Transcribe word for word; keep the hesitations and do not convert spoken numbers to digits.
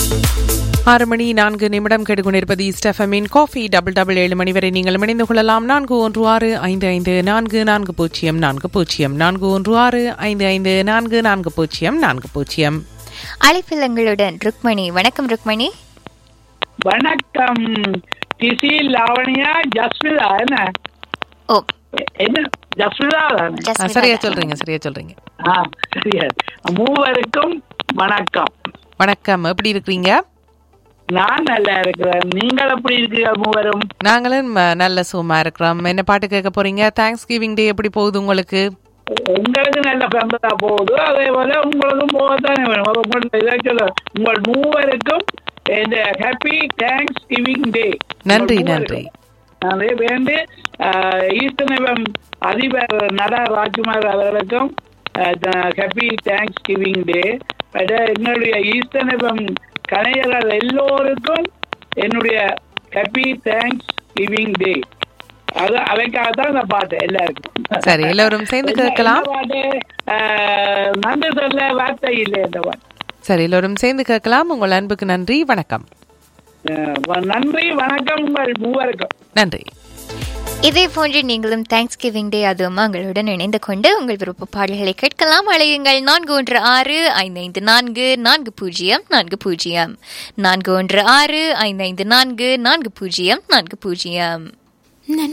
ஆறு மணி நான்கு நிமிடம் கேட்டுக்கொண்டிருப்பது ஸ்டெஃபமின் காஃபி டபுள் டபுள் ஏழு மணி வரை நீங்கள் இணைந்து கொள்ளலாம். நான்கு ஒன்று ஆறு ஐந்து ஐந்து நான்கு நான்கு பூஜ்ஜியம் நான்கு பூஜ்ஜியம் நான்கு ஒன்று ஆறு ஐந்து ஐந்து நான்கு நான்கு பூஜ்ஜியம் நான்கு பூஜ்ஜியம். அழைப்பில் எங்களுடன் ருக்மணி. வணக்கம் ருக்மணி. வணக்கம். டிசி லாவணியா ஜஸ்மிதா என்ன? ஓ என்ன ஜஸ்மிதா தானே? சரியா சொல்றீங்க சரியா சொல்றீங்க. ஆ சரியா. மூவருக்கும் வணக்கம். வணக்கம். எப்படி இருக்கிறீங்க? நான் நல்லா இருக்கிறேன். நீங்கள் எப்படி இருக்கீங்க மூவரும்? நாங்களும் நல்ல சுகமா இருக்கிறோம். என்ன பாட்டு கேட்க போறீங்க? தேங்க்ஸ் கிவிங் டே எப்படி போகுது உங்களுக்கு? உங்களுக்கு நல்ல ஃபேமிலியா போகுது, அதே போல உங்களுக்கும் போகத்தானே வேணும். உங்கள் மூவருக்கும் இந்த ஹாப்பி தேங்க்ஸ் கிவிங் டே. நன்றி நன்றி. அதே வேண்டு ஈஸ்டர்நவம் அதிபர் நடா ராஜ்குமார் அவர்களுக்கும் ஹாப்பி தேங்க்ஸ் கிவிங் டே. என்னுடைய ஈஸ்டர்நவம் கலைஞர்கள் எல்லோருக்கும் என்னுடைய ஹாப்பி தேங்க்ஸ் கிவிங் டே. அது அவைக்காகத்தான் இந்த பாட்டு எல்லாருக்கும். சரி, எல்லோரும் சேர்ந்து கேட்கலாம். பாட்டு நன்றி சொல்ல வார்த்தை இல்லை இந்த பாட்டு. சரி, எல்லோரும் சேர்ந்து கேட்கலாம். உங்கள் அன்புக்கு நன்றி. வணக்கம். நன்றி வணக்கம் உங்கள் மூவருக்கும் நன்றி. இதே போன்று நீங்களும் தேங்க்ஸ் கிவிங் டே அதுவும் எங்களுடன் இணைந்து கொண்டு உங்கள் விருப்ப பாடல்களை கேட்கலாம். அழையுங்கள் நான்கு ஒன்று ஆறு ஐந்து ஐந்து நான்கு நான்கு பூஜ்ஜியம் நான்கு பூஜ்ஜியம் நான்கு ஒன்று ஆறு ஐந்து ஐந்து நான்கு நான்கு பூஜ்ஜியம் நான்கு பூஜ்ஜியம்.